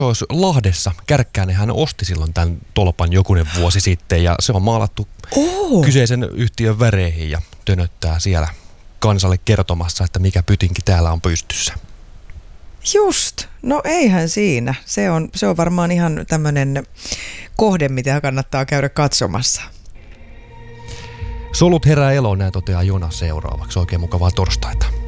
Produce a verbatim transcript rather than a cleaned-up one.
Olisi Lahdessa. Kärkkäinen hän osti silloin tämän tolpan jokunen vuosi sitten ja se on maalattu oh. kyseisen yhtiön väreihin ja tönöttää siellä kansalle kertomassa, että mikä pytinki täällä on pystyssä. Just. No eihän siinä. Se on, se on varmaan ihan tämmöinen kohde, mitä kannattaa käydä katsomassa. Solut herää eloon, näin toteaa Jona seuraavaksi. Oikein mukavaa torstaita.